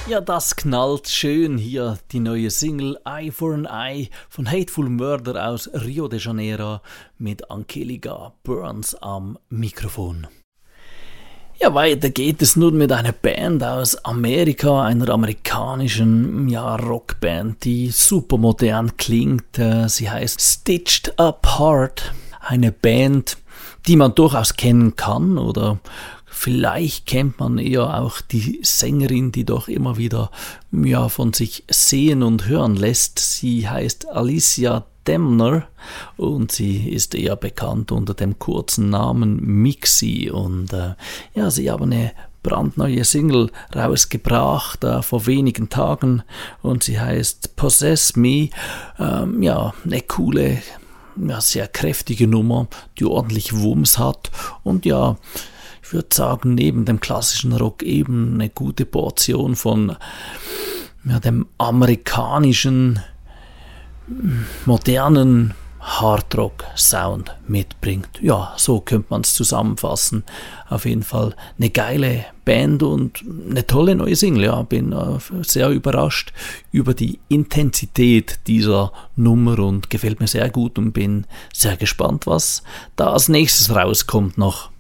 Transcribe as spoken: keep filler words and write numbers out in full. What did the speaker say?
Ja, das knallt schön hier, die neue Single Eye for an Eye von Hateful Murder aus Rio de Janeiro mit Angelica Burns am Mikrofon. Ja, weiter geht es nun mit einer Band aus Amerika, einer amerikanischen ja, Rockband, die super modern klingt. Sie heißt Stitched Apart, eine Band, die man durchaus kennen kann oder vielleicht kennt man eher auch die Sängerin, die doch immer wieder ja, von sich sehen und hören lässt. Sie heißt Alicia Demner und sie ist eher bekannt unter dem kurzen Namen Mixi. Und äh, ja, sie haben eine brandneue Single rausgebracht äh, vor wenigen Tagen und sie heißt Possess Me. Ähm, ja, eine coole, ja, sehr kräftige Nummer, die ordentlich Wumms hat und ja, ich würde sagen, neben dem klassischen Rock eben eine gute Portion von ja, dem amerikanischen, modernen Hardrock-Sound mitbringt. Ja, so könnte man es zusammenfassen. Auf jeden Fall eine geile Band und eine tolle neue Single. Ja, bin äh, sehr überrascht über die Intensität dieser Nummer und gefällt mir sehr gut und bin sehr gespannt, was da als nächstes rauskommt noch.